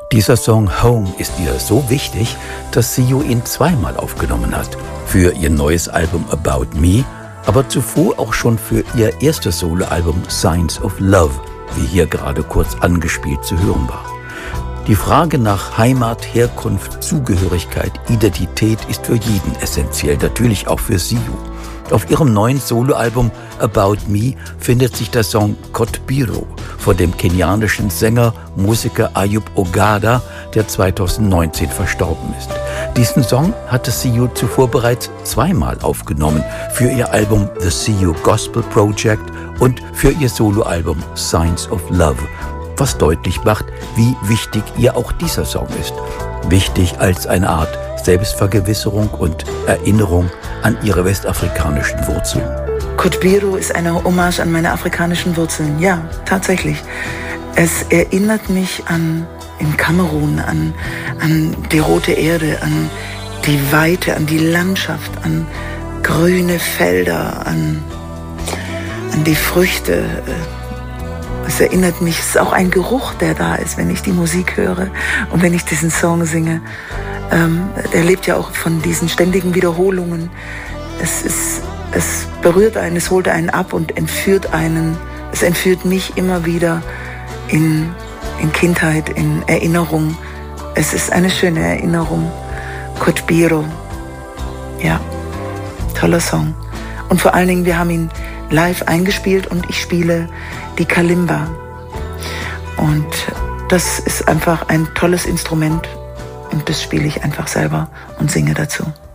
Dieser Song Home ist ihr so wichtig, dass Siu ihn zweimal aufgenommen hat. Für ihr neues Album About Me, aber zuvor auch schon für ihr erstes Soloalbum Signs of Love, wie hier gerade kurz angespielt zu hören war. Die Frage nach Heimat, Herkunft, Zugehörigkeit, Identität ist für jeden essentiell, natürlich auch für Siu. Auf ihrem neuen Soloalbum About Me findet sich der Song Kotbiro von dem kenianischen Sänger, Musiker Ayub Ogada, der 2019 verstorben ist. Diesen Song hatte Siu zuvor bereits zweimal aufgenommen, für ihr Album The Siu Gospel Project und für ihr Soloalbum Signs of Love, was deutlich macht, wie wichtig ihr auch dieser Song ist. Wichtig als eine Art Selbstvergewisserung und Erinnerung an ihre westafrikanischen Wurzeln. Kotbiro ist eine Hommage an meine afrikanischen Wurzeln. Ja, tatsächlich. Es erinnert mich an in Kamerun, an die rote Erde, an die Weite, an die Landschaft, an grüne Felder, an die Früchte. Es erinnert mich, es ist auch ein Geruch, der da ist, wenn ich die Musik höre und wenn ich diesen Song singe. Der lebt ja auch von diesen ständigen Wiederholungen. Es berührt einen, es holt einen ab und entführt einen. Es entführt mich immer wieder in Kindheit, in Erinnerung. Es ist eine schöne Erinnerung. Kotbiro. Ja, toller Song. Und vor allen Dingen, wir haben ihn live eingespielt und ich spiele die Kalimba. Und das ist einfach ein tolles Instrument und das spiele ich einfach selber und singe dazu.